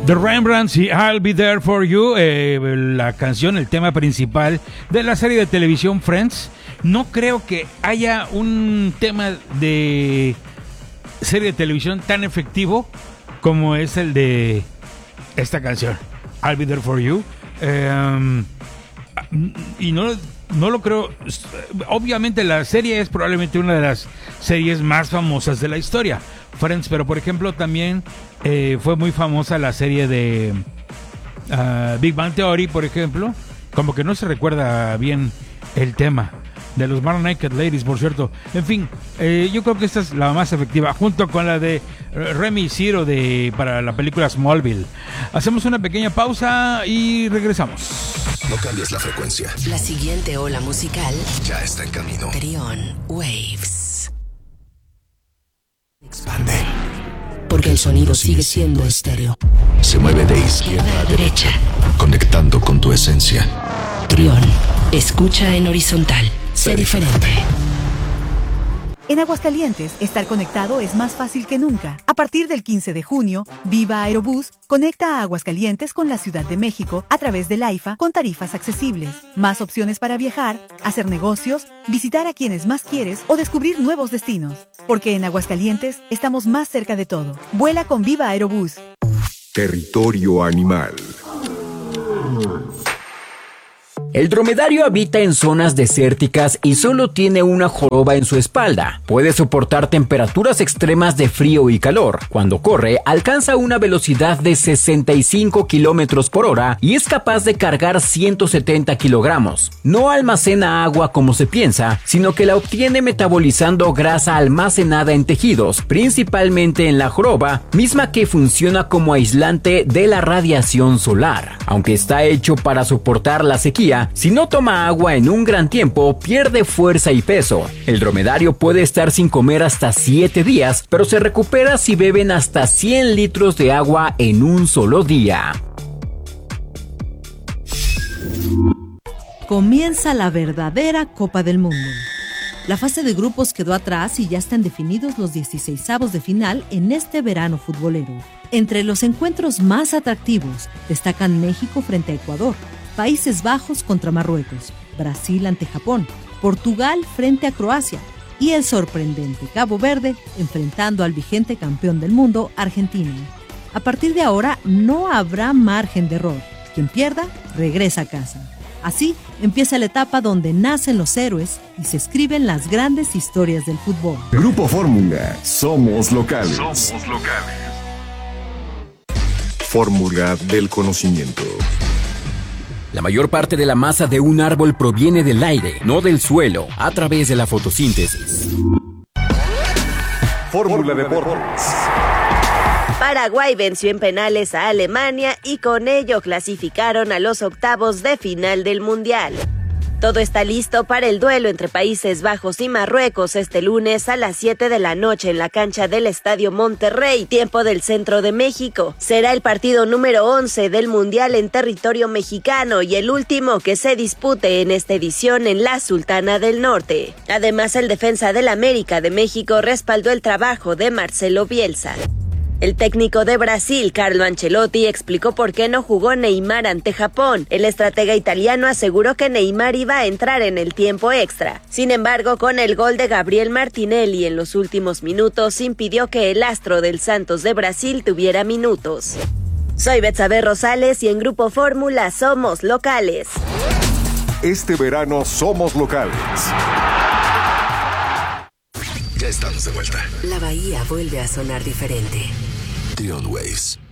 The Rembrandts y I'll Be There For You, la canción, el tema principal de la serie de televisión Friends. No creo que haya un tema de serie de televisión tan efectivo como es el de esta canción, I'll Be There For You. Y no lo creo. Obviamente la serie es probablemente una de las series más famosas de la historia, Friends, pero por ejemplo también fue muy famosa la serie de Big Bang Theory, por ejemplo. Como que no se recuerda bien el tema de los Bare Naked Ladies, por cierto. En fin, yo creo que esta es la más efectiva, junto con la de Remy Zero para la película Smallville. Hacemos una pequeña pausa y regresamos. No cambies la frecuencia. La siguiente ola musical ya está en camino. Trion Waves. Expande. Porque el sonido sigue siendo estéreo. Se mueve de izquierda a derecha, conectando con tu esencia. Trion. Escucha en horizontal. Sé diferente. En Aguascalientes, estar conectado es más fácil que nunca. A partir del 15 de junio, Viva Aerobús conecta a Aguascalientes con la Ciudad de México a través del AIFA con tarifas accesibles. Más opciones para viajar, hacer negocios, visitar a quienes más quieres o descubrir nuevos destinos. Porque en Aguascalientes estamos más cerca de todo. Vuela con Viva Aerobús. Territorio animal. El dromedario habita en zonas desérticas y solo tiene una joroba en su espalda. Puede soportar temperaturas extremas de frío y calor. Cuando corre, alcanza una velocidad de 65 kilómetros por hora y es capaz de cargar 170 kilogramos. No almacena agua como se piensa, sino que la obtiene metabolizando grasa almacenada en tejidos, principalmente en la joroba, misma que funciona como aislante de la radiación solar. Aunque está hecho para soportar la sequía, si no toma agua en un gran tiempo, pierde fuerza y peso. El dromedario puede estar sin comer hasta 7 días, pero se recupera si beben hasta 100 litros de agua en un solo día. Comienza la verdadera Copa del Mundo. La fase de grupos quedó atrás y ya están definidos los 16avos de final en este verano futbolero. Entre los encuentros más atractivos destacan México frente a Ecuador, Países Bajos contra Marruecos, Brasil ante Japón, Portugal frente a Croacia y el sorprendente Cabo Verde enfrentando al vigente campeón del mundo, Argentina. A partir de ahora no habrá margen de error. Quien pierda, regresa a casa. Así empieza la etapa donde nacen los héroes y se escriben las grandes historias del fútbol. Grupo Fórmula. Somos locales. Somos locales. Fórmula del conocimiento. La mayor parte de la masa de un árbol proviene del aire, no del suelo, a través de la fotosíntesis. Fórmula Deportes. Paraguay venció en penales a Alemania y con ello clasificaron a los octavos de final del Mundial. Todo está listo para el duelo entre Países Bajos y Marruecos este lunes a las 7 de la noche en la cancha del Estadio Monterrey, tiempo del centro de México. Será el partido número 11 del Mundial en territorio mexicano y el último que se dispute en esta edición en la Sultana del Norte. Además, el defensa del América de México respaldó el trabajo de Marcelo Bielsa. El técnico de Brasil, Carlo Ancelotti, explicó por qué no jugó Neymar ante Japón. El estratega italiano aseguró que Neymar iba a entrar en el tiempo extra. Sin embargo, con el gol de Gabriel Martinelli en los últimos minutos, impidió que el astro del Santos de Brasil tuviera minutos. Soy Betsabe Rosales y en Grupo Fórmula somos locales. Este verano somos locales. Ya estamos de vuelta. La bahía vuelve a sonar diferente. Trion Waves.